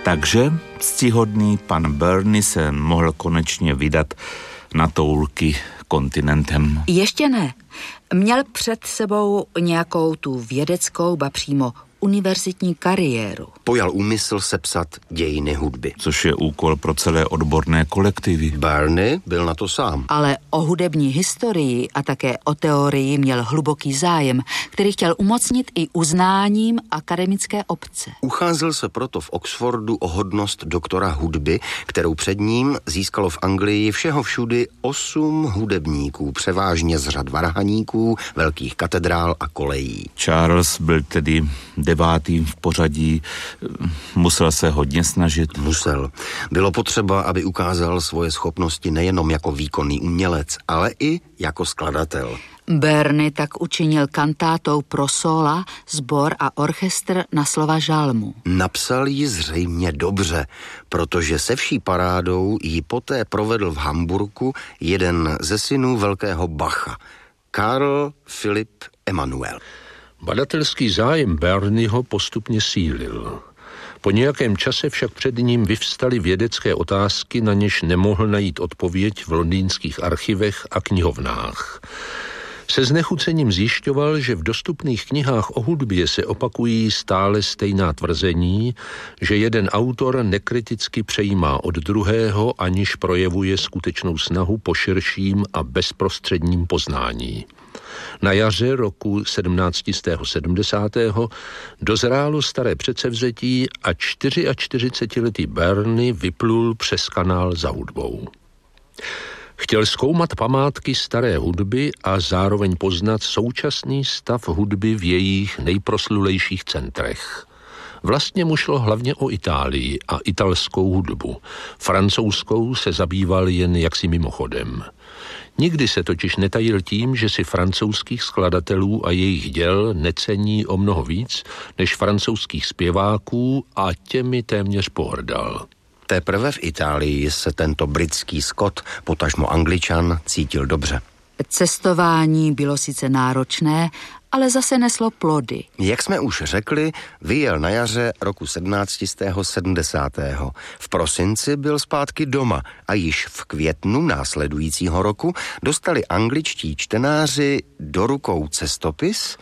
Takže ctihodný pan Burney se mohl konečně vydat na toulky kontinentem. Ještě ne. Měl před sebou nějakou tu vědeckou, ba přímo univerzitní kariéru. Pojal úmysl sepsat dějiny hudby. Což je úkol pro celé odborné kolektivy. Burney byl na to sám. Ale o hudební historii a také o teorii měl hluboký zájem, který chtěl umocnit i uznáním akademické obce. Ucházel se proto v Oxfordu o hodnost doktora hudby, kterou před ním získalo v Anglii všeho všudy 8 hudebníků, převážně z řad varhaníků, velkých katedrál a kolejí. Charles byl tedy 9. v pořadí, musel se hodně snažit. Musel. Bylo potřeba, aby ukázal svoje schopnosti nejenom jako výkonný umělec, ale i jako skladatel. Burney tak učinil kantátou pro sóla, sbor a orchestr na slova žalmu. Napsal ji zřejmě dobře, protože se vší parádou ji poté provedl v Hamburku jeden ze synů velkého Bacha, Karl Philipp Emanuel. Badatelský zájem Burneyho postupně sílil. Po nějakém čase však před ním vyvstaly vědecké otázky, na něž nemohl najít odpověď v londýnských archivech a knihovnách. Se znechucením zjišťoval, že v dostupných knihách o hudbě se opakují stále stejná tvrzení, že jeden autor nekriticky přejímá od druhého, aniž projevuje skutečnou snahu po širším a bezprostředním poznání. Na jaře roku 1770. dozrálo staré předsevzetí a 44letý Burney vyplul přes kanál za hudbou. Chtěl zkoumat památky staré hudby a zároveň poznat současný stav hudby v jejich nejproslulejších centrech. Vlastně mu šlo hlavně o Itálii a italskou hudbu. Francouzskou se zabýval jen jaksi mimochodem. Nikdy se totiž netajil tím, že si francouzských skladatelů a jejich děl necení o mnoho víc než francouzských zpěváků a těmi téměř pohrdal. Teprve v Itálii se tento britský Skot, potažmo Angličan, cítil dobře. Cestování bylo sice náročné, ale zase neslo plody. Jak jsme už řekli, vyjel na jaře roku 1770. V prosinci byl zpátky doma a již v květnu následujícího roku dostali angličtí čtenáři do rukou cestopis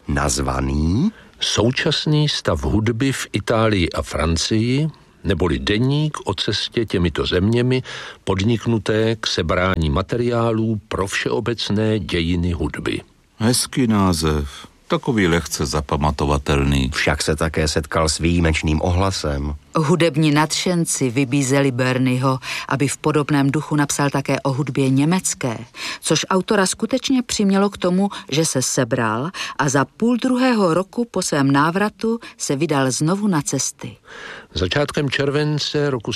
nazvaný Současný stav hudby v Itálii a Francii, neboli deník o cestě těmito zeměmi podniknuté k sebrání materiálů pro všeobecné dějiny hudby. Hezký název, takový lehce zapamatovatelný. Však se také setkal s výjimečným ohlasem. Hudební nadšenci vybízeli Burneyho, aby v podobném duchu napsal také o hudbě německé, což autora skutečně přimělo k tomu, že se sebral a za 2,5 roku po svém návratu se vydal znovu na cesty. Začátkem července roku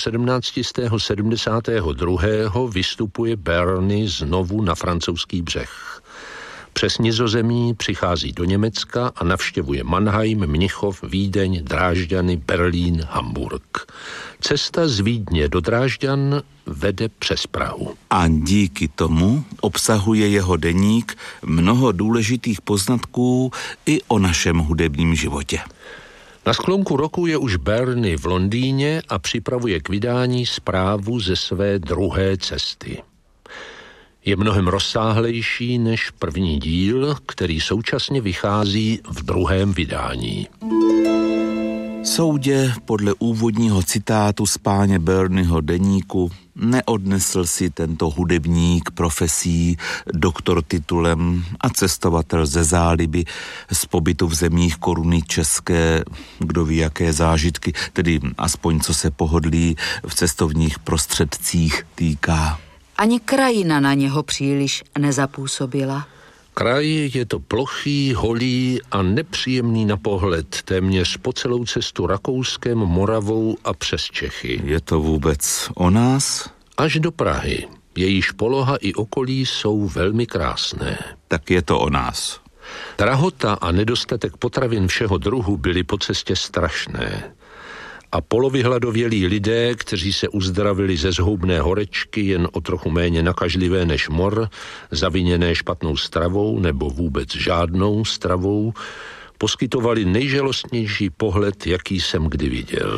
1772. vystupuje Burney znovu na francouzský břeh. Přes Nizozemí přichází do Německa a navštěvuje Mannheim, Mnichov, Vídeň, Drážďany, Berlín, Hamburg. Cesta z Vídně do Drážďan vede přes Prahu. A díky tomu obsahuje jeho deník mnoho důležitých poznatků i o našem hudebním životě. Na sklonku roku je už Burney v Londýně a připravuje k vydání zprávu ze své druhé cesty. Je mnohem rozsáhlejší než první díl, který současně vychází v druhém vydání. Soudě podle úvodního citátu z páně Burneyho deníku neodnesl si tento hudebník profesí, doktor titulem a cestovatel ze záliby z pobytu v zemích koruny české, kdo ví jaké zážitky, tedy aspoň co se pohodlí v cestovních prostředcích týká. Ani krajina na něho příliš nezapůsobila. Kraj je to plochý, holý a nepříjemný na pohled, téměř po celou cestu Rakouskem, Moravou a přes Čechy. Je to vůbec o nás? Až do Prahy. Jejíž poloha i okolí jsou velmi krásné. Tak je to o nás. Drahota a nedostatek potravin všeho druhu byly po cestě strašné. A polovyhladovělí lidé, kteří se uzdravili ze zhoubné horečky, jen o trochu méně nakažlivé než mor, zaviněné špatnou stravou nebo vůbec žádnou stravou, poskytovali nejžalostnější pohled, jaký jsem kdy viděl.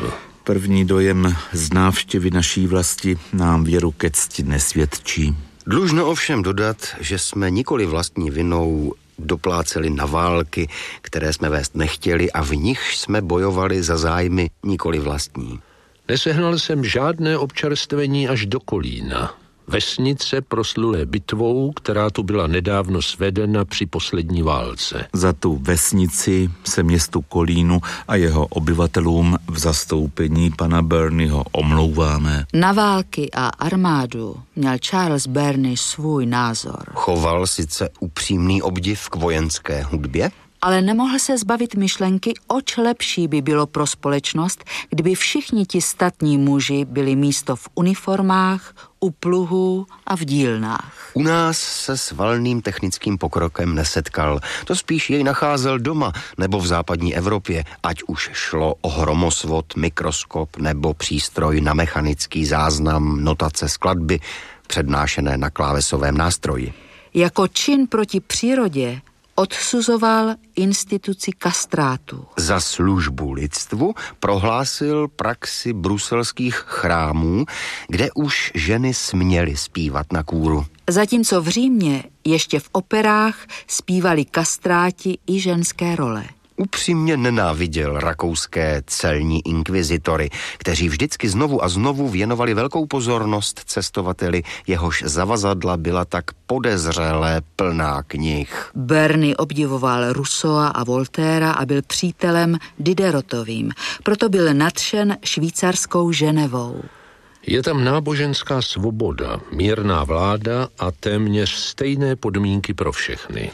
První dojem z návštěvy naší vlasti nám věru ke cti nesvědčí. Dlužno ovšem dodat, že jsme nikoli vlastní vinou dopláceli na války, které jsme vést nechtěli a v nich jsme bojovali za zájmy nikoli vlastní. Nesehnal jsem žádné občerstvení až do Kolína. Vesnice proslulé bitvou, která tu byla nedávno svedena při poslední válce. Za tu vesnici se městu Kolínu a jeho obyvatelům v zastoupení pana Burneyho omlouváme. Na války a armádu měl Charles Burney svůj názor. Choval sice upřímný obdiv k vojenské hudbě, ale nemohl se zbavit myšlenky, oč lepší by bylo pro společnost, kdyby všichni ti statní muži byli místo v uniformách, u pluhů a v dílnách. U nás se s valným technickým pokrokem nesetkal. To spíš jej nacházel doma nebo v západní Evropě, ať už šlo o hromosvod, mikroskop nebo přístroj na mechanický záznam, notace skladby, přednášené na klávesovém nástroji. Jako čin proti přírodě odsuzoval instituci kastrátu. Za službu lidstvu prohlásil praxi bruselských chrámů, kde už ženy směly zpívat na kůru. Zatímco v Římě ještě v operách zpívali kastráti i ženské role. Upřímně nenáviděl rakouské celní inkvizitory, kteří vždycky znovu a znovu věnovali velkou pozornost cestovateli, jehož zavazadla byla tak podezřelé plná knih. Burney obdivoval Rousseaua a Voltaira a byl přítelem Diderotovým, proto byl nadšen švýcarskou Ženevou. Je tam náboženská svoboda, mírná vláda a téměř stejné podmínky pro všechny.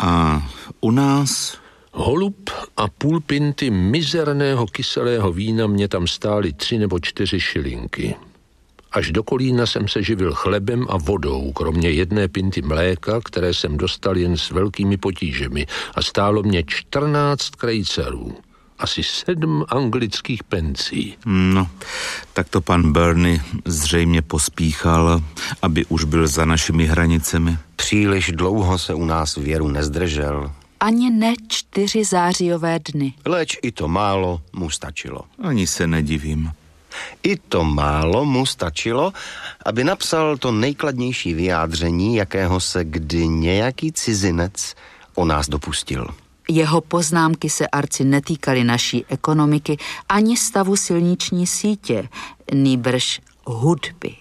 A u nás... Holub a půl pinty mizerného kyselého vína mě tam stály 3 nebo 4 šilinky. Až do Kolína jsem se živil chlebem a vodou, kromě 1 pinty mléka, které jsem dostal jen s velkými potížemi a stálo mě 14 krejcarů. Asi 7 anglických pencí. No, tak to pan Burney zřejmě pospíchal, aby už byl za našimi hranicemi. Příliš dlouho se u nás věru nezdržel. Ani ne 4 zářijové dny. Leč i to málo mu stačilo. Ani se nedivím. I to málo mu stačilo, aby napsal to nejkladnější vyjádření, jakého se kdy nějaký cizinec o nás dopustil. Jeho poznámky se arci netýkaly naší ekonomiky ani stavu silniční sítě, nýbrž hudby.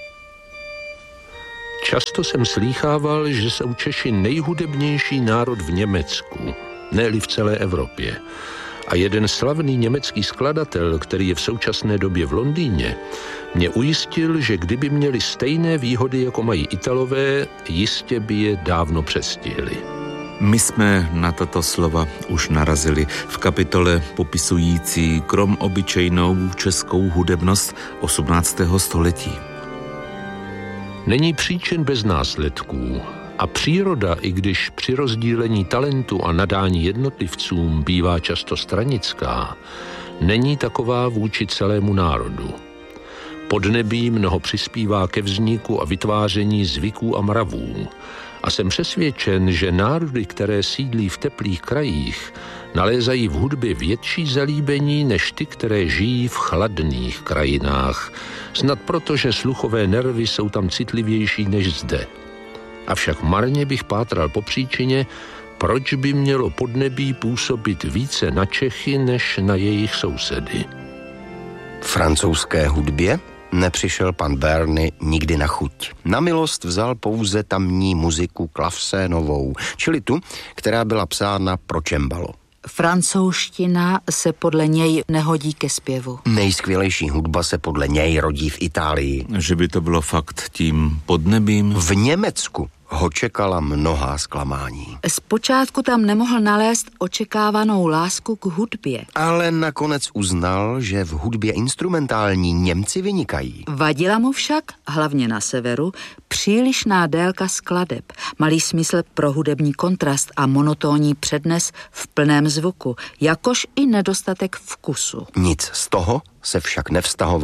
Často jsem slýchával, že jsou Češi nejhudebnější národ v Německu, ne-li v celé Evropě. A jeden slavný německý skladatel, který je v současné době v Londýně, mě ujistil, že kdyby měli stejné výhody, jako mají Italové, jistě by je dávno přestihli. My jsme na tato slova už narazili v kapitole popisující krom obyčejnou českou hudebnost 18. století. Není příčin bez následků a příroda, i když při rozdílení talentu a nadání jednotlivcům bývá často stranická, není taková vůči celému národu. Podnebí mnoho přispívá ke vzniku a vytváření zvyků a mravů a jsem přesvědčen, že národy, které sídlí v teplých krajích, nalézají v hudbě větší zalíbení než ty, které žijí v chladných krajinách, snad proto, že sluchové nervy jsou tam citlivější než zde. Avšak marně bych pátral po příčině, proč by mělo podnebí působit více na Čechy než na jejich sousedy. Francouzské hudbě nepřišel pan Burney nikdy na chuť. Na milost vzal pouze tamní muziku klavsénovou, čili tu, která byla psána pro čembalo. Francouzština se podle něj nehodí ke zpěvu. Nejskvělejší hudba se podle něj rodí v Itálii. Že by to bylo fakt tím podnebím? V Německu ho čekala mnohá zklamání. Zpočátku tam nemohl nalézt očekávanou lásku k hudbě. Ale nakonec uznal, že v hudbě instrumentální Němci vynikají. Vadila mu však, hlavně na severu, přílišná délka skladeb, malý smysl pro hudební kontrast a monotónní přednes v plném zvuku, jakož i nedostatek vkusu. Nic z toho se však nevztahovalo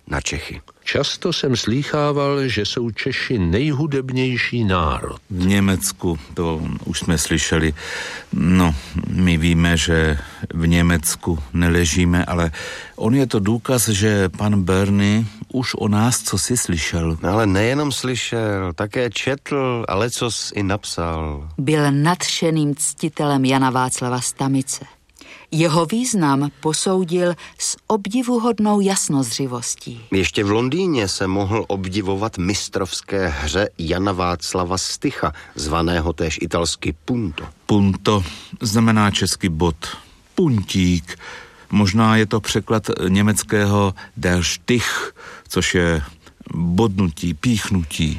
na Čechy. Často jsem slýchával, že jsou Češi nejhudebnější národ. V Německu, to už jsme slyšeli, no, my víme, že v Německu neležíme, ale on je to důkaz, že pan Berny už o nás cosi slyšel. Ale nejenom slyšel, také četl, ale cos i napsal. Byl nadšeným ctitelem Jana Václava Stamice. Jeho význam posoudil s obdivuhodnou jasnozřivostí. Ještě v Londýně se mohl obdivovat mistrovské hře Jana Václava Stycha, zvaného též italsky punto. Punto znamená český bod. Puntík. Možná je to překlad německého der Stich, což je bodnutí, píchnutí.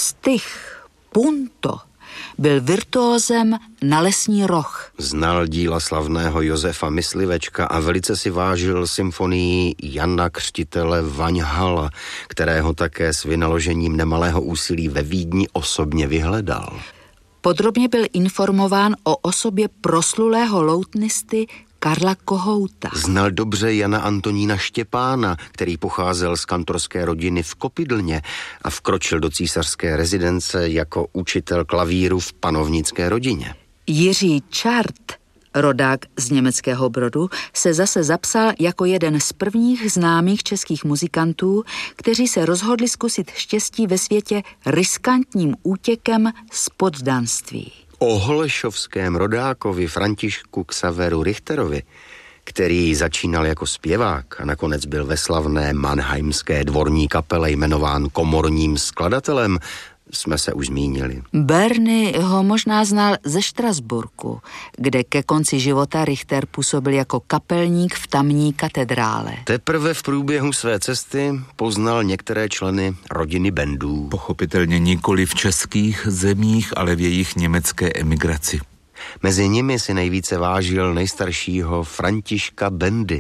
Stych, punto, byl virtuózem na lesní roh. Znal díla slavného Josefa Myslivečka a velice si vážil symfonii Jana Křtitele Vaňhala, kterého také s vynaložením nemalého úsilí ve Vídni osobně vyhledal. Podrobně byl informován o osobě proslulého loutnisty Karla Kohouta. Znal dobře Jana Antonína Štěpána, který pocházel z kantorské rodiny v Kopidlně a vkročil do císařské rezidence jako učitel klavíru v panovnické rodině. Jiří Čart, rodák z Německého Brodu, se zase zapsal jako jeden z prvních známých českých muzikantů, kteří se rozhodli zkusit štěstí ve světě riskantním útěkem z poddanství. O holešovském rodákovi Františku Xaveru Richterovi, který začínal jako zpěvák a nakonec byl ve slavné mannheimské dvorní kapele jmenován komorním skladatelem, jsme se už zmínili. Berny ho možná znal ze Štrasburku, kde ke konci života Richter působil jako kapelník v tamní katedrále. Teprve v průběhu své cesty poznal některé členy rodiny Bendů. Pochopitelně nikoli v českých zemích, ale v jejich německé emigraci. Mezi nimi si nejvíce vážil nejstaršího Františka Bendy.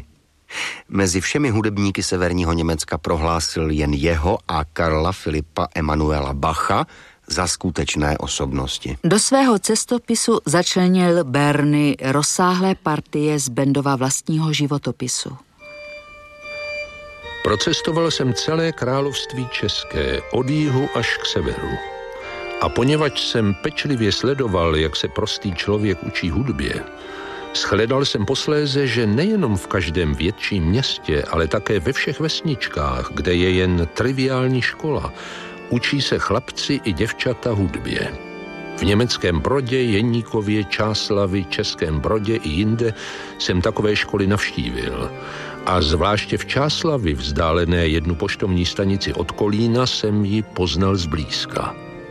Mezi všemi hudebníky severního Německa prohlásil jen jeho a Karla Filipa Emanuela Bacha za skutečné osobnosti. Do svého cestopisu začlenil Berny rozsáhlé partie z Bendova vlastního životopisu. Procestoval jsem celé království české, od jihu až k severu. A poněvadž jsem pečlivě sledoval, jak se prostý člověk učí hudbě, shledal jsem posléze, že nejenom v každém větším městě, ale také ve všech vesničkách, kde je jen triviální škola, učí se chlapci i děvčata hudbě. V německém Brodě, Jeníkově, Čáslavi, Českém Brodě i jinde jsem takové školy navštívil. A zvláště v Čáslavi, vzdálené jednu poštovní stanici od Kolína, jsem ji poznal zblízka.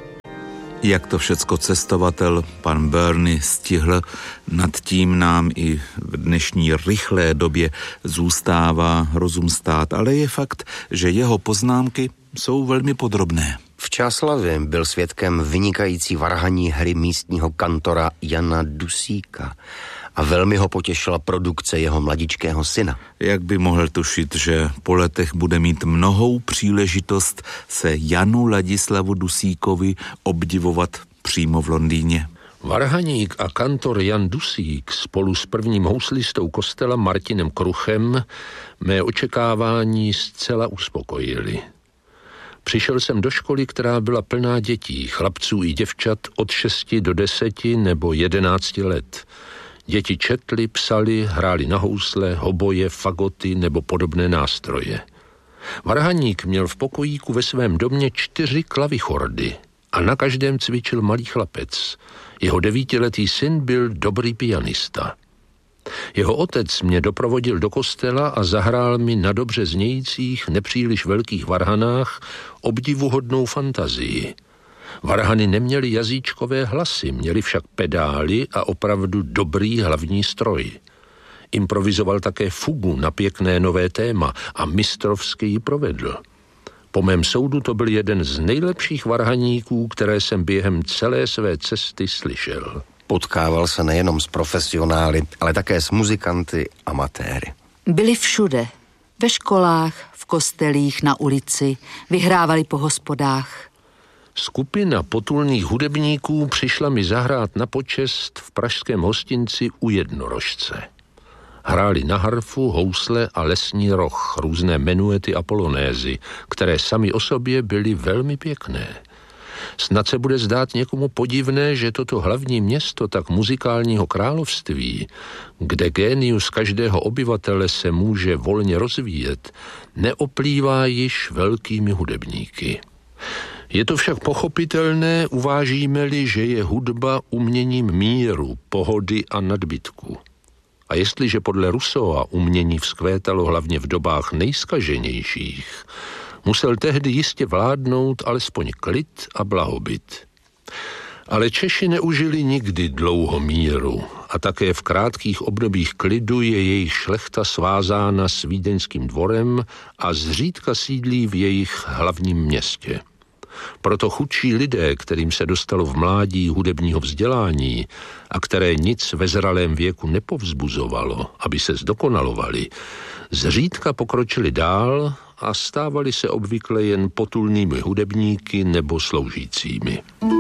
Jak to všecko cestovatel pan Berny stihl, nad tím nám i v dnešní rychlé době zůstává rozum stát, ale je fakt, že jeho poznámky jsou velmi podrobné. V Čáslavě byl svědkem vynikající varhaní hry místního kantora Jana Dusíka a velmi ho potěšila produkce jeho mladičkého syna. Jak by mohl tušit, že po letech bude mít mnohou příležitost se Janu Ladislavu Dusíkovi obdivovat přímo v Londýně. Varhaník a kantor Jan Dusík spolu s prvním houslistou kostela Martinem Kruchem mé očekávání zcela uspokojili. Přišel jsem do školy, která byla plná dětí, chlapců i děvčat od 6 do 10 nebo 11 let. Děti četly, psali, hráli na housle, hoboje, fagoty nebo podobné nástroje. Varhaník měl v pokojíku ve svém domě 4 klavichordy a na každém cvičil malý chlapec. Jeho 9letý syn byl dobrý pianista. Jeho otec mě doprovodil do kostela a zahrál mi na dobře znějících, nepříliš velkých varhanách obdivuhodnou fantazii. Varhany neměly jazyčkové hlasy, měly však pedály a opravdu dobrý hlavní stroj. Improvizoval také fugu na pěkné nové téma a mistrovsky ji provedl. Po mém soudu to byl jeden z nejlepších varhaníků, které jsem během celé své cesty slyšel. Potkával se nejenom s profesionály, ale také s muzikanty amatéry. Byli všude, ve školách, v kostelích, na ulici, vyhrávali po hospodách. Skupina potulných hudebníků přišla mi zahrát na počest v pražském hostinci u Jednorožce. Hráli na harfu, housle a lesní roh, různé menuety a polonézy, které sami o sobě byly velmi pěkné. Snad se bude zdát někomu podivné, že toto hlavní město tak muzikálního království, kde génius každého obyvatele se může volně rozvíjet, neoplývá již velkými hudebníky. Je to však pochopitelné, uvážíme-li, že je hudba uměním míru, pohody a nadbytku. A jestliže podle Rousseaua umění vzkvétalo hlavně v dobách nejskaženějších, musel tehdy jistě vládnout alespoň klid a blahobyt. Ale Češi neužili nikdy dlouho míru a také v krátkých obdobích klidu je jejich šlechta svázána s vídeňským dvorem a zřídka sídlí v jejich hlavním městě. Proto chudší lidé, kterým se dostalo v mládí hudebního vzdělání a které nic ve zralém věku nepovzbuzovalo, aby se zdokonalovali, zřídka pokročili dál a stávali se obvykle jen potulnými hudebníky nebo sloužícími.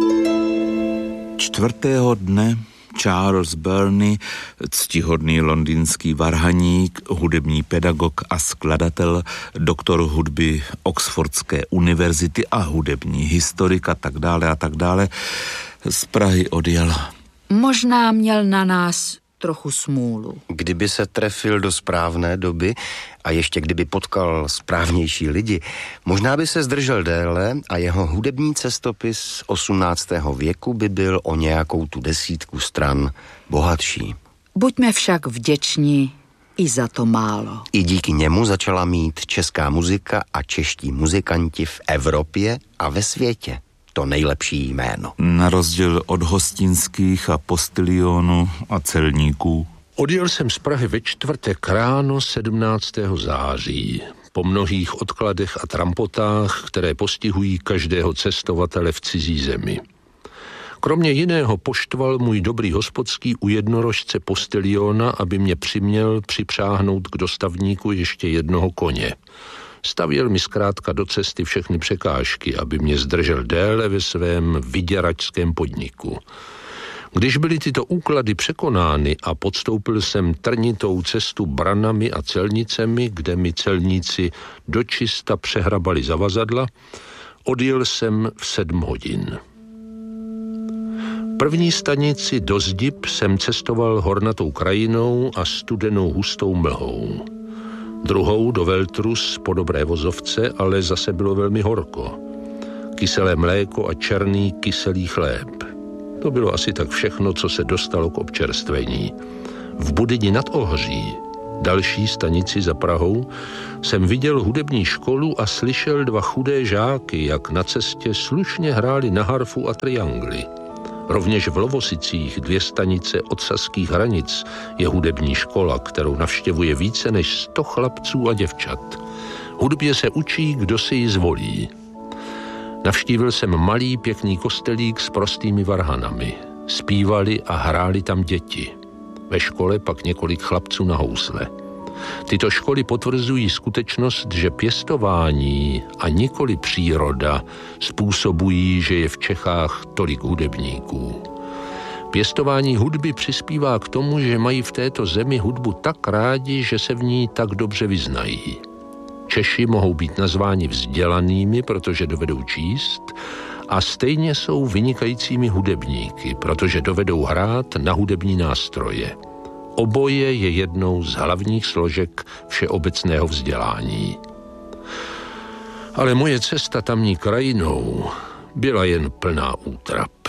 4. dne Charles Burney, ctihodný londýnský varhaník, hudební pedagog a skladatel, doktor hudby Oxfordské univerzity a hudební historik a tak dále, z Prahy odjel. Možná měl na nás trochu smůlu. Kdyby se trefil do správné doby a ještě kdyby potkal správnější lidi, možná by se zdržel déle a jeho hudební cestopis 18. věku by byl o nějakou tu 10 stran bohatší. Buďme však vděční i za to málo. I díky němu začala mít česká muzika a čeští muzikanti v Evropě a ve světě to nejlepší jméno. Na rozdíl od hostinských a postilionů a celníků. Odjel jsem z Prahy ve čtvrtek ráno 17. září. Po mnohých odkladech a trampotách, které postihují každého cestovatele v cizí zemi. Kromě jiného poštval můj dobrý hospodský u jednorožce postiliona, aby mě přiměl připřáhnout k dostavníku ještě jednoho koně. Stavěl mi zkrátka do cesty všechny překážky, aby mě zdržel déle ve svém vyděračském podniku. Když byly tyto úklady překonány a podstoupil jsem trnitou cestu branami a celnicemi, kde mi celníci dočista přehrabali zavazadla, odjel jsem v 7 hodin. První stanici do Zdib jsem cestoval hornatou krajinou a studenou hustou mlhou. Druhou do Veltrus po dobré vozovce, ale zase bylo velmi horko. Kyselé mléko a černý kyselý chléb. To bylo asi tak všechno, co se dostalo k občerstvení. V Budyni nad Ohří, další stanici za Prahou, jsem viděl hudební školu a slyšel 2 chudé žáky, jak na cestě slušně hráli na harfu a triangly. Rovněž v Lovosicích 2 stanice od saských hranic je hudební škola, kterou navštěvuje více než 100 chlapců a děvčat. Hudbě se učí, kdo si ji zvolí. Navštívil jsem malý pěkný kostelík s prostými varhanami. Zpívali a hráli tam děti. Ve škole pak několik chlapců na housle. Tyto školy potvrzují skutečnost, že pěstování a nikoli příroda způsobují, že je v Čechách tolik hudebníků. Pěstování hudby přispívá k tomu, že mají v této zemi hudbu tak rádi, že se v ní tak dobře vyznají. Češi mohou být nazváni vzdělanými, protože dovedou číst, a stejně jsou vynikajícími hudebníky, protože dovedou hrát na hudební nástroje. Oboje je jednou z hlavních složek všeobecného vzdělání. Ale moje cesta tamní krajinou byla jen plná útrap.